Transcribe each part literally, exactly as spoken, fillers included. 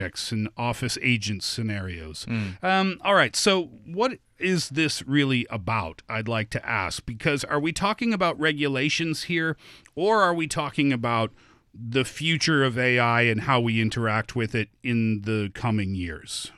and office agent scenarios. Mm. Um, all right, so what is this really about? I'd like to ask, because are we talking about regulations here, or are we talking about the future of A I and how we interact with it in the coming years?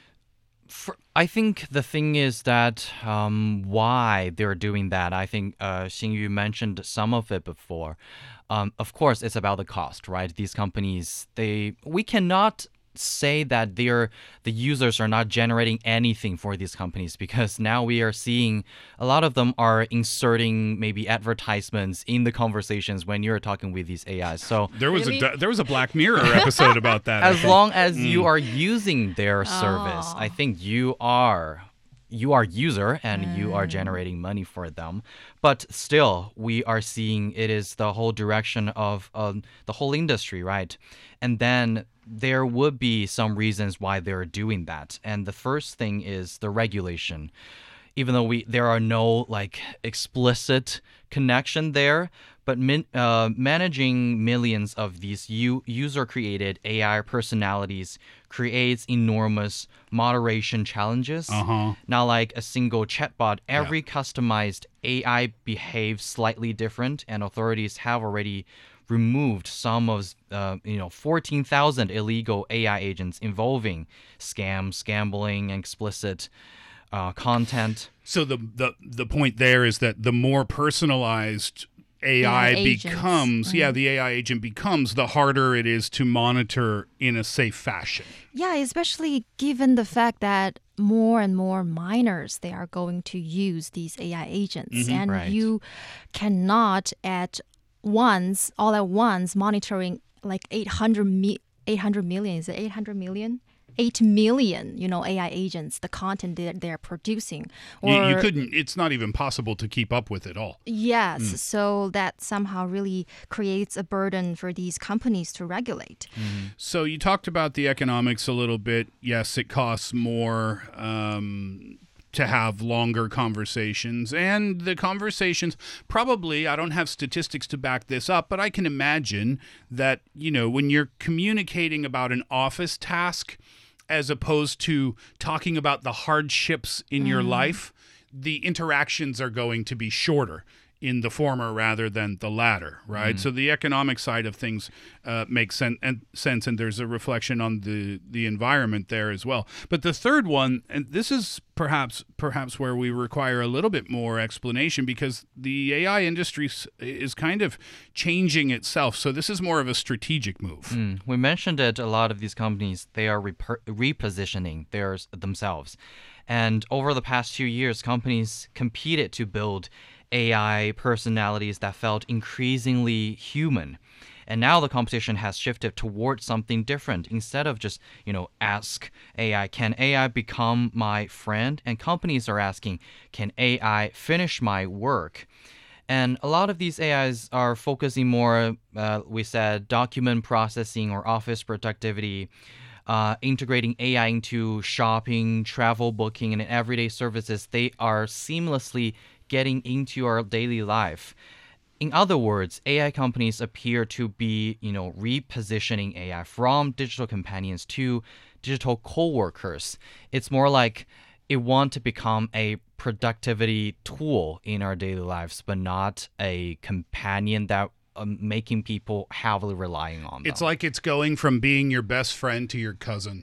For, I think the thing is that um, why they're doing that. I think uh, Xingyu mentioned some of it before. Um, of course, it's about the cost, right? These companies, they we cannot say that they're the users are not generating anything for these companies, because now we are seeing a lot of them are inserting maybe advertisements in the conversations when you're talking with these A Is. So there was really? a there was a Black Mirror episode about that. As long as mm. you are using their service, oh. I think you are you are user and mm. you are generating money for them. But still, we are seeing it is the whole direction of um, the whole industry, right? And then there would be some reasons why they're doing that. And the first thing is the regulation. Even though we there are no like explicit connection there, but min, uh, managing millions of these u- user-created A I personalities creates enormous moderation challenges. Uh-huh. Not like a single chatbot. Every yeah. customized A I behaves slightly different, and authorities have already removed some of uh, you know fourteen thousand illegal A I agents involving scams, gambling, and explicit uh, content. So the, the the point there is that the more personalized A I yeah, becomes, mm-hmm. yeah, the A I agent becomes, the harder it is to monitor in a safe fashion. Yeah, especially given the fact that more and more minors, they are going to use these A I agents. Mm-hmm. And right. you cannot at once, all at once, monitoring like eight hundred, mi- eight hundred million. Is it eight hundred million? eight million, you know, A I agents, the content that they're producing. Or, you, you couldn't, it's not even possible to keep up with it all. Yes, mm. so that somehow really creates a burden for these companies to regulate. Mm-hmm. So you talked about the economics a little bit. Yes, it costs more um, to have longer conversations, and the conversations probably, I don't have statistics to back this up, but I can imagine that, you know, when you're communicating about an office task, as opposed to talking about the hardships in mm. your life, the interactions are going to be shorter in the former rather than the latter, right? Mm. So the economic side of things uh, makes sen- and sense, and there's a reflection on the, the environment there as well. But the third one, and this is perhaps perhaps where we require a little bit more explanation, because the A I industry is kind of changing itself. So this is more of a strategic move. Mm. We mentioned that a lot of these companies, they are rep- repositioning theirs themselves. And over the past few years, companies competed to build A I personalities that felt increasingly human. And now the competition has shifted towards something different. Instead of just, you know, ask A I, can A I become my friend? And companies are asking, can A I finish my work? And a lot of these A Is are focusing more, uh, we said, document processing or office productivity, uh, integrating A I into shopping, travel booking, and everyday services. They are seamlessly getting into our daily life. In other words, A I companies appear to be, you know, repositioning A I from digital companions to digital co-workers. It's more like it wants to become a productivity tool in our daily lives, but not a companion that um, making people heavily relying on them. It's like it's going from being your best friend to your cousin.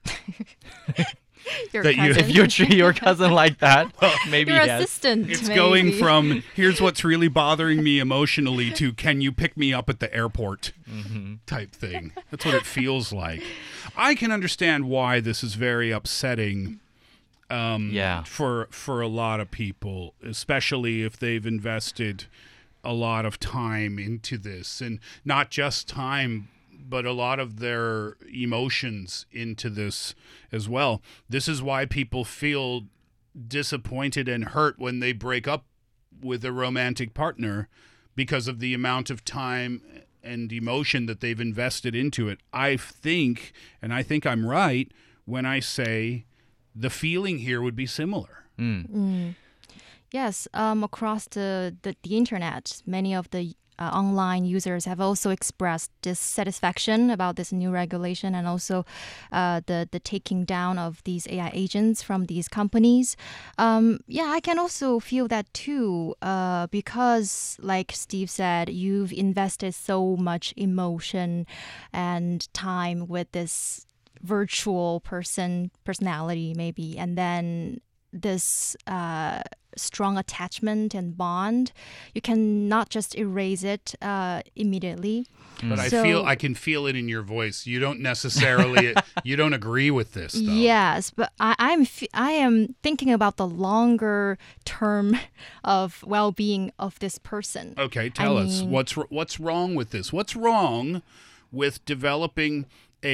Your that cousin. You, if you treat your cousin like that, well, maybe your yes. assistant. It's maybe. going from here's what's really bothering me emotionally to can you pick me up at the airport mm-hmm. type thing. That's what it feels like. I can understand why this is very upsetting. Um, yeah. For for a lot of people, especially if they've invested a lot of time into this, and not just time, but a lot of their emotions into this as well. This is why people feel disappointed and hurt when they break up with a romantic partner, because of the amount of time and emotion that they've invested into it. I think, and I think I'm right when I say the feeling here would be similar. Mm. Mm. Yes, um, across the, the, the internet, many of the uh, online users have also expressed dissatisfaction about this new regulation and also uh, the the taking down of these A I agents from these companies. Um, yeah, I can also feel that too, uh, because, like Steve said, you've invested so much emotion and time with this virtual person personality, maybe, and then this uh, strong attachment and bond, you cannot just erase it uh, immediately. But I So- feel I can feel it in your voice. You don't necessarily you don't agree with this, though. Yes, but I, I'm f- I am thinking about the longer term of well-being of this person. Okay, tell I us mean- what's what's wrong with this? What's wrong with developing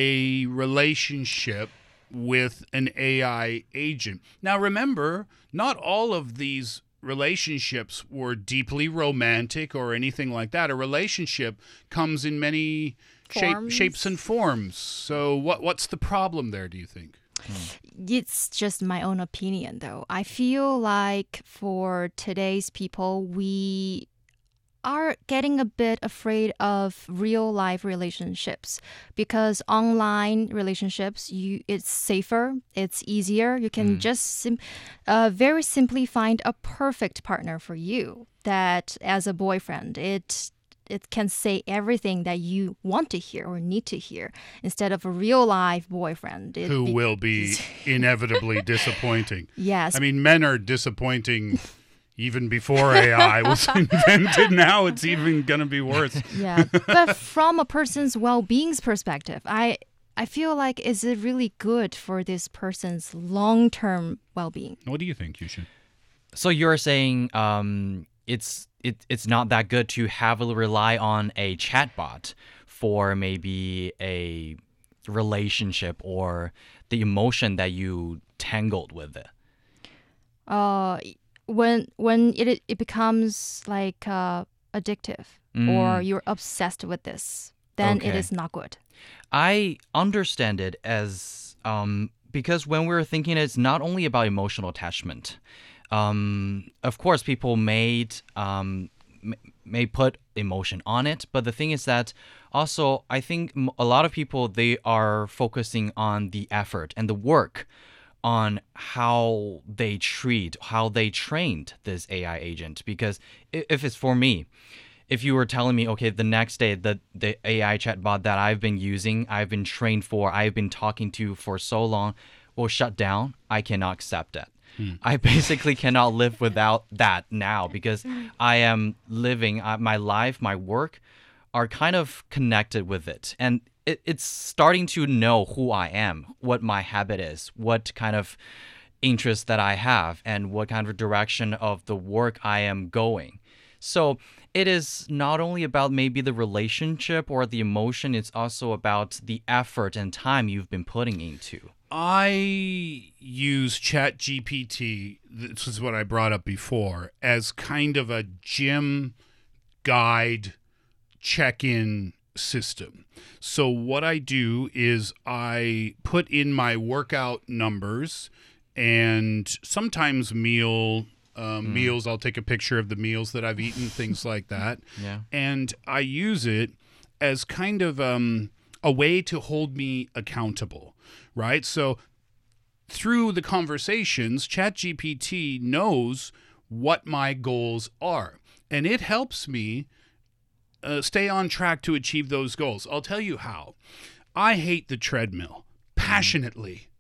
a relationship with an A I agent? Now, remember, not all of these relationships were deeply romantic or anything like that. A relationship comes in many shape, Forms. shapes and forms. So, what what's the problem there, do you think? It's just my own opinion, though. I feel like for today's people, we are getting a bit afraid of real life relationships because online relationships, you it's safer, it's easier. You can just sim- uh, very simply find a perfect partner for you. That as a boyfriend, it it can say everything that you want to hear or need to hear instead of a real life boyfriend. It Who be- will be inevitably disappointing? Yes, I mean, men are disappointing even before A I was invented. Now it's even going to be worse. yeah. But from a person's well-being's perspective, I I feel like is it really good for this person's long-term well-being? What do you think, Yushin? So you're saying um, it's it, it's not that good to heavily rely on a chatbot for maybe a relationship or the emotion that you tangled with it. Uh, when when it it becomes like uh, addictive or you're obsessed with this, then it Okay. is not good. I understand it as um, because when we're thinking, it's not only about emotional attachment. Um, of course, people made um, m- may put emotion on it, but the thing is that also I think m- a lot of people, they are focusing on the effort and the work on how they treat, how they trained this A I agent. Because i- if it's for me, if you were telling me, okay, the next day the the A I chatbot that I've been using, I've been trained for, I've been talking to for so long, will shut down, I cannot accept that. I basically cannot live without that now because I am living uh, my life, my work are kind of connected with it. And it, it's starting to know who I am, what my habit is, what kind of interests that I have, and what kind of direction of the work I am going. So it is not only about maybe the relationship or the emotion, it's also about the effort and time you've been putting into. I use ChatGPT, this is what I brought up before, as kind of a gym guide check-in system. So what I do is I put in my workout numbers and sometimes meal um, meals. I'll take a picture of the meals that I've eaten, things like that. Yeah. And I use it as kind of um, a way to hold me accountable, right? So through the conversations, ChatGPT knows what my goals are, and it helps me uh, stay on track to achieve those goals. I'll tell you how. I hate the treadmill passionately,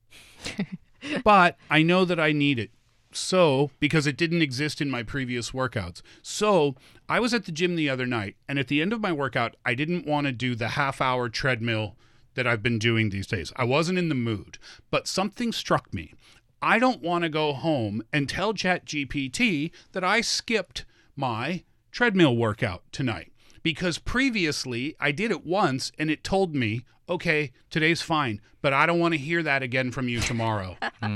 but I know that I need it. So, because it didn't exist in my previous workouts. So, I was at the gym the other night, and at the end of my workout, I didn't want to do the half hour treadmill that I've been doing these days. I wasn't in the mood, but something struck me. I don't want to go home and tell ChatGPT that I skipped my treadmill workout tonight because previously I did it once and it told me, okay, today's fine, but I don't want to hear that again from you tomorrow.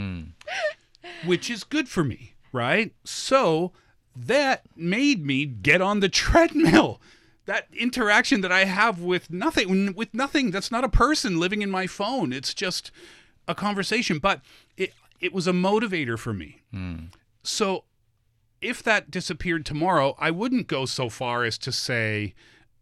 Which is good for me, right? So that made me get on the treadmill. That interaction that I have with nothing, with nothing, that's not a person living in my phone. It's just a conversation. But it it was a motivator for me. So if that disappeared tomorrow, I wouldn't go so far as to say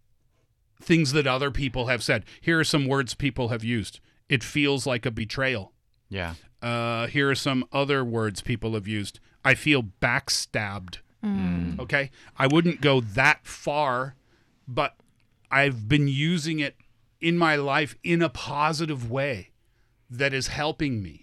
things that other people have said. Here are some words people have used. It feels like a betrayal. Yeah. Uh, here are some other words people have used. I feel backstabbed. Mm. Okay? I wouldn't go that far, but I've been using it in my life in a positive way that is helping me.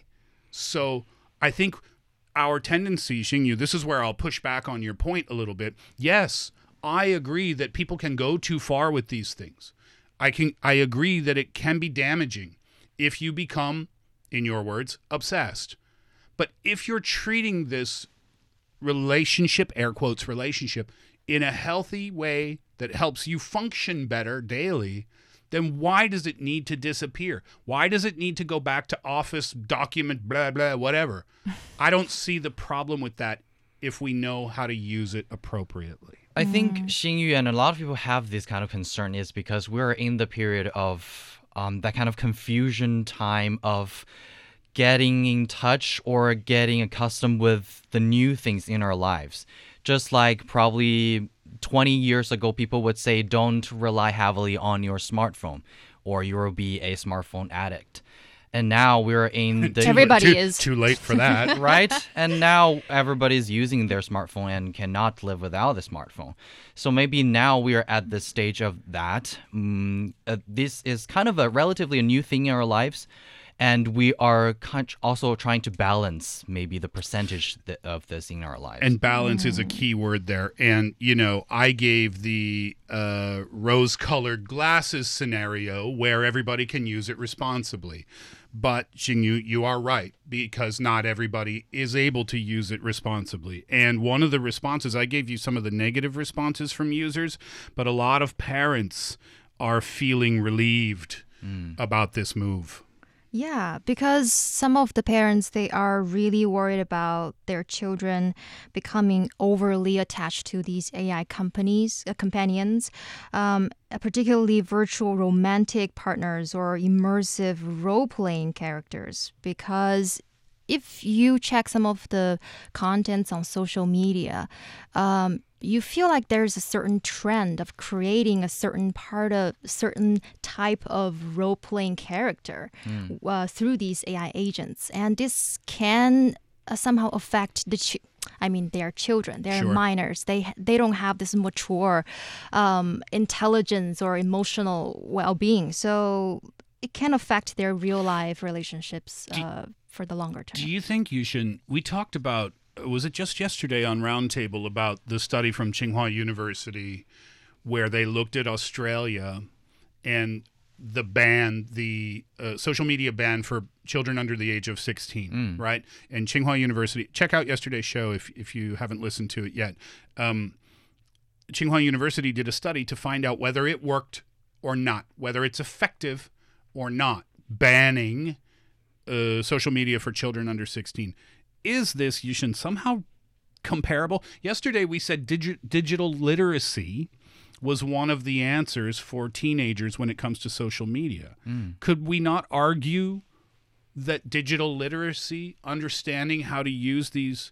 So I think our tendency, Xingyu, this is where I'll push back on your point a little bit. Yes, I agree that people can go too far with these things. I can. I agree that it can be damaging if you become, in your words, obsessed. But if you're treating this relationship, air quotes relationship, in a healthy way that helps you function better daily, then why does it need to disappear? Why does it need to go back to office document, blah, blah, whatever? I don't see the problem with that if we know how to use it appropriately. I think Xingyu and a lot of people have this kind of concern is because we're in the period of um, that kind of confusion time of getting in touch or getting accustomed with the new things in our lives. Just like probably twenty years ago, people would say, don't rely heavily on your smartphone or you will be a smartphone addict. And now we're in the... Everybody too, is. Too late for that. Right? And now everybody's using their smartphone and cannot live without the smartphone. So maybe now we are at the stage of that. Mm, uh, this is kind of a relatively a new thing in our lives. And we are kind also trying to balance maybe the percentage th- of this in our lives. And balance is a key word there. And, you know, I gave the uh, rose-colored glasses scenario where everybody can use it responsibly. But, Xingyu, you are right, because not everybody is able to use it responsibly. And one of the responses, I gave you some of the negative responses from users, but a lot of parents are feeling relieved mm. about this move. Yeah, because some of the parents, they are really worried about their children becoming overly attached to these A I companies, uh, companions, um, particularly virtual romantic partners or immersive role-playing characters. Because if you check some of the contents on social media, um, you feel like there's a certain trend of creating a certain part of certain type of role-playing character mm. uh, through these A I agents, and this can uh, somehow affect the. Ch- I mean, they're children, they're sure. minors. They they don't have this mature um, intelligence or emotional well-being, so it can affect their real-life relationships uh, for the longer term. Do you think you should? We talked about. Was it just yesterday on Roundtable about the study from Tsinghua University where they looked at Australia and the ban, the uh, social media ban for children under the age of sixteen, mm. right? And Tsinghua University, check out yesterday's show if, if you haven't listened to it yet. Um, Tsinghua University did a study to find out whether it worked or not, whether it's effective or not, banning uh, social media for children under sixteen. Is this, Yushin, somehow comparable? Yesterday we said digi- digital literacy was one of the answers for teenagers when it comes to social media. Mm. Could we not argue that digital literacy, understanding how to use these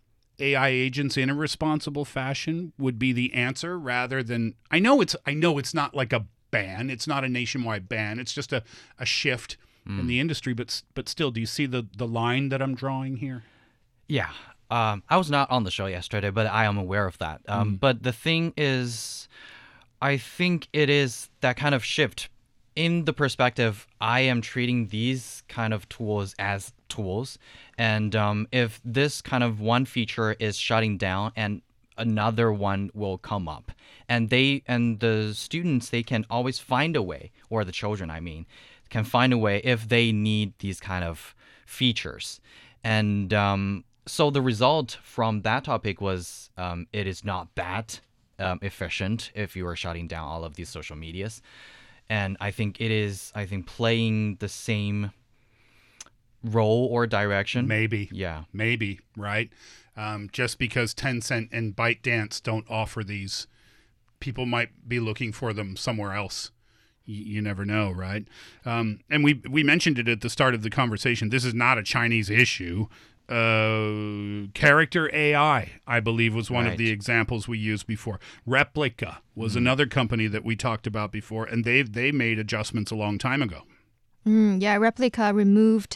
A I agents in a responsible fashion, would be the answer rather than... I know it's I know it's not like a ban. It's not a nationwide ban. It's just a, a shift mm. in the industry. But but still, do you see the, the line that I'm drawing here? Yeah. Um, I was not on the show yesterday, but I am aware of that. Um, mm. But the thing is, I think it is that kind of shift. In the perspective, I am treating these kind of tools as tools. And um, if this kind of one feature is shutting down and another one will come up, and they and the students, they can always find a way, or the children, I mean, can find a way if they need these kind of features. And um, so the result from that topic was um, it is not that um, efficient if you are shutting down all of these social medias. And I think it is, I think, playing the same role or direction. Maybe. Yeah. Maybe, right? Um, just because Tencent and ByteDance don't offer these, people might be looking for them somewhere else. You, you never know, right? Um, and we we mentioned it at the start of the conversation. This is not a Chinese issue. Uh, character A I, I believe, was one Right. of the examples we used before. Replica was another company that we talked about before, and they they made adjustments a long time ago. Mm, yeah, Replica removed